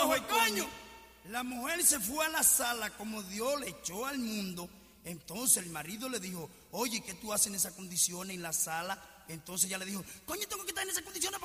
ojo el coño. La mujer se fue a la sala como Dios le echó al mundo. Entonces el marido le dijo, oye, ¿qué tú haces en esas condiciones en la sala? Entonces ella le dijo, coño, tengo que estar en esas condiciones